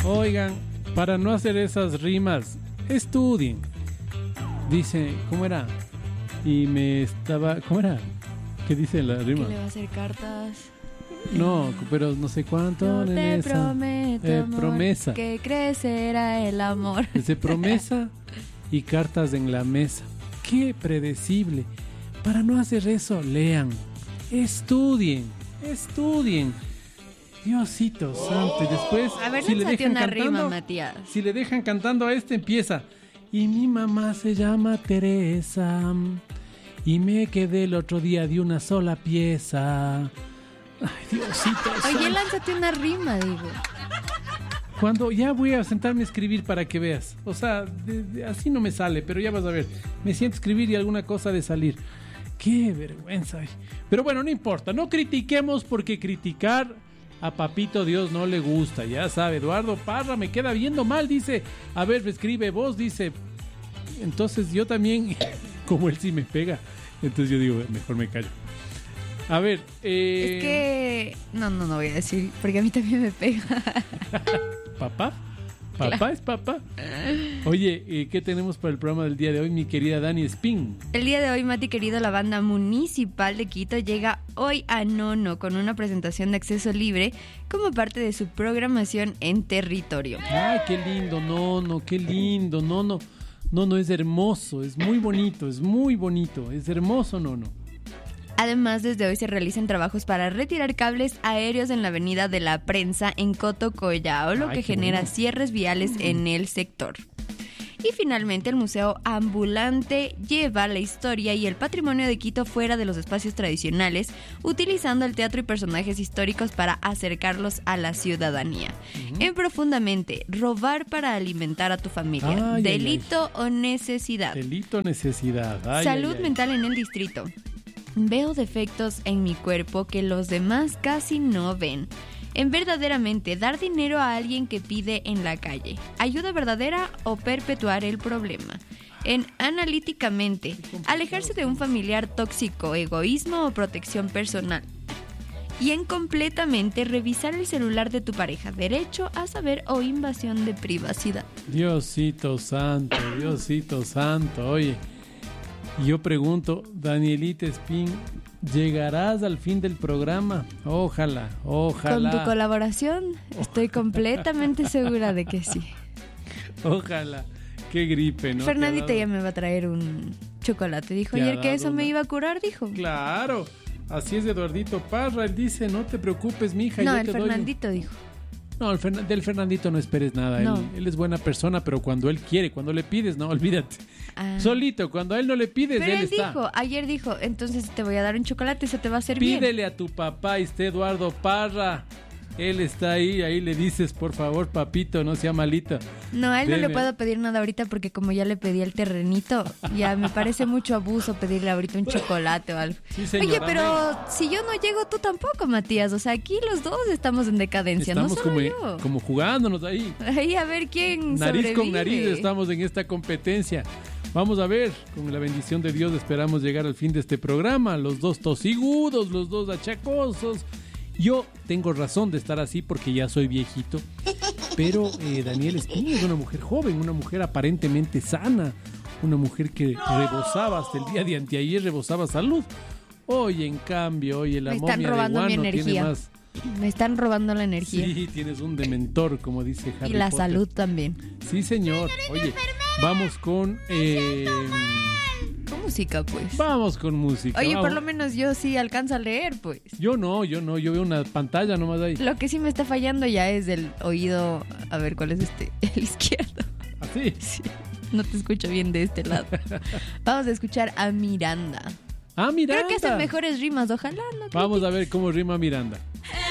Oigan, para no hacer esas rimas, estudien. Dice, ¿cómo era? ¿Cómo era? ¿Qué dice la rima? Que le va a hacer cartas. No, pero no sé cuánto. No te esa. prometo, amor, promesa. que crecerá el amor. Dice promesa y cartas en la mesa. Qué predecible. Para no hacer eso, lean. Estudien. Diosito santo. Y después, A ver, si le lánzate dejan una cantando, rima, Matías. si le dejan cantando a este, empieza. Y mi mamá se llama Teresa. Y me quedé el otro día de una sola pieza. Ay, Diosito santo. Oye, lánzate una rima, digo. Cuando ya voy a sentarme a escribir para que veas. O sea, así no me sale, pero ya vas a ver. Me siento a escribir y alguna cosa de salir. Qué vergüenza. Pero bueno, no importa. No critiquemos porque criticar a Papito Dios no le gusta. Ya sabe, Eduardo Parra me queda viendo mal. Dice, a ver, escribe vos, dice. Entonces yo también, como él sí me pega. Entonces yo digo, mejor me callo. A ver. Es que... No voy a decir, porque a mí también me pega. ¿Papá? ¿Papá claro. Es papá? Oye, ¿qué tenemos para el programa del día de hoy, mi querida Dani Spin? El día de hoy, Mati querido, la banda municipal de Quito llega hoy a Nono con una presentación de acceso libre como parte de su programación en territorio. ¡Ay, qué lindo, Nono! ¡Qué lindo, Nono! Nono es hermoso, es muy bonito, es hermoso, Nono. Además, desde hoy se realizan trabajos para retirar cables aéreos en la avenida de la Prensa en Cotocollao, lo que genera cierres viales en el sector. Y finalmente, el Museo Ambulante lleva la historia y el patrimonio de Quito fuera de los espacios tradicionales, utilizando el teatro y personajes históricos para acercarlos a la ciudadanía. En Profundamente, robar para alimentar a tu familia. Delito o necesidad. Delito o necesidad. Salud mental en el distrito. Veo defectos en mi cuerpo que los demás casi no ven. En verdaderamente dar dinero a alguien que pide en la calle. ¿Ayuda verdadera o perpetuar el problema? En analíticamente, alejarse de un familiar tóxico, egoísmo o protección personal. Y en completamente, revisar el celular de tu pareja. Derecho a saber o invasión de privacidad. Diosito santo, oye. Yo pregunto, Danielita Spin, ¿llegarás al fin del programa? Ojalá. Con tu colaboración, estoy completamente segura de que sí. Ojalá. Qué gripe, ¿no? Fernandita ya me va a traer un chocolate. Dijo ayer que eso me iba a curar, dijo. Claro. Así es, Eduardito Parra. Él dice, no te preocupes, mija. No, yo el te Fernandito dijo. No, del Fernandito no esperes nada. No. Él es buena persona, pero cuando él quiere, cuando le pides, no, olvídate. Solito, cuando a él no le pides, pero él está. Ayer dijo, entonces te voy a dar un chocolate, eso te va a hacer bien. Pídele a tu papá, Eduardo Parra. Él está ahí le dices, por favor, papito, no sea malito. No, a él no le puedo pedir nada ahorita porque como ya le pedí el terrenito, ya me parece mucho abuso pedirle ahorita un chocolate o algo. Sí, señora. Oye, pero si yo no llego, tú tampoco, Matías. O sea, aquí los dos estamos en decadencia, estamos no solo yo. como jugándonos ahí. Ahí a ver quién nariz sobrevive. Con nariz estamos en esta competencia. Vamos a ver, con la bendición de Dios esperamos llegar al fin de este programa. Los dos tosigudos, los dos achacosos. Yo tengo razón de estar así porque ya soy viejito, pero Daniel Spin es una mujer joven, una mujer aparentemente sana, una mujer que rebosaba hasta el día de anteayer, rebosaba salud. Hoy, en cambio, la momia de guano tiene más... Me están robando la energía. Sí, tienes un dementor, como dice Harry Y la Potter. Salud también. Sí, señor. Oye, vamos con... Con música, pues. Vamos con música. Oye, vamos. por lo menos yo sí alcanzo a leer, pues. Yo no, yo veo una pantalla nomás ahí. Lo que sí me está fallando ya es del oído, a ver, ¿cuál es este? El izquierdo. ¿Así? Sí, no te escucho bien de este lado. Vamos a escuchar a Miranda. Ah, Miranda. Creo que hacen mejores rimas, ojalá. No vamos a ver cómo rima Miranda.